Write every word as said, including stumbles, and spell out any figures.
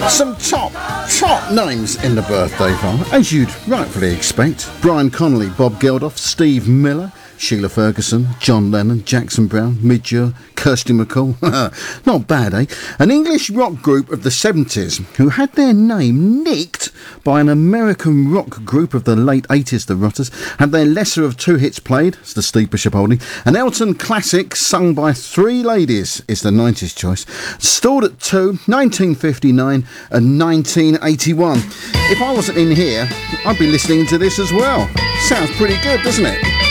Some top, top names in the birthday file, as you'd rightfully expect. Brian Connolly, Bob Geldof, Steve Miller, Sheila Ferguson, John Lennon, Jackson Brown, Midge, Kirsty MacColl. Not bad, eh? An English rock group of the seventies who had their name nicked by an American rock group of the late eighties, the Rotters, had their lesser of two hits played, it's the Steve Bishop holding. An Elton classic sung by three ladies is the nineties choice. Stored at two, nineteen fifty-nine and nineteen eighty-one. If I wasn't in here, I'd be listening to this as well. Sounds pretty good, doesn't it?